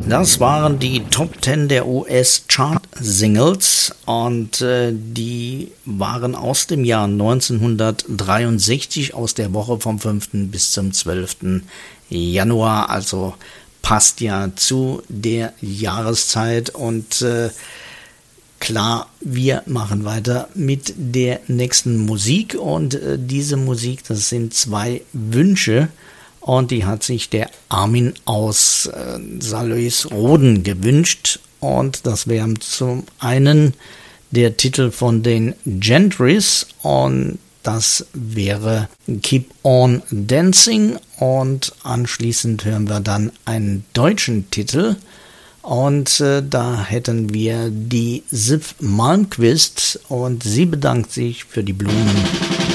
Das waren die Top 10 der US-Chart-Singles und die waren aus dem Jahr 1963, aus der Woche vom 5. bis zum 12. Januar, also passt ja zu der Jahreszeit und klar, wir machen weiter mit der nächsten Musik und diese Musik, das sind zwei Wünsche. Und die hat sich der Armin aus Salöys-Roden gewünscht. Und das wäre zum einen der Titel von den Gentrys. Und das wäre Keep on Dancing. Und anschließend hören wir dann einen deutschen Titel. Und da hätten wir die Sif Malmquist. Und sie bedankt sich für die Blumen.